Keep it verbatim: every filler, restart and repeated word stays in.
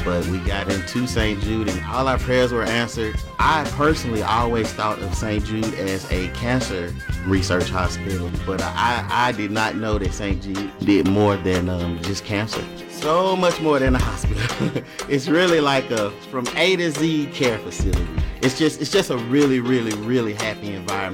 but we got into Saint Jude and all our prayers were answered. I personally always thought of Saint Jude as a cancer research hospital, but I, I did not know that Saint Jude did more than um, just cancer. So much more than a hospital. It's really like a from A to Z care facility. It's just it's just a really, really, really happy environment.